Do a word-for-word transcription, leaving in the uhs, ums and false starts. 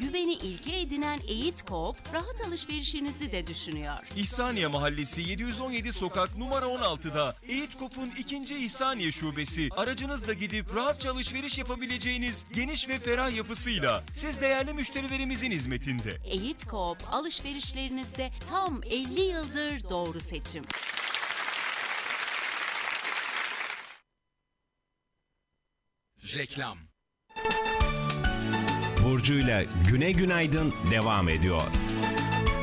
güveni ilke edinen Eğit Coop, rahat alışverişinizi de düşünüyor. İhsaniye Mahallesi yedi yüz on yedi Sokak numara on altıda Eğit Coop'un ikinci İhsaniye Şubesi, aracınızla gidip rahatça alışveriş yapabileceğiniz geniş ve ferah yapısıyla siz değerli müşterilerimizin hizmetinde. Eğit Coop, alışverişlerinizde tam elli yıldır doğru seçim. Reklam. Burcu'yla Güne Günaydın devam ediyor.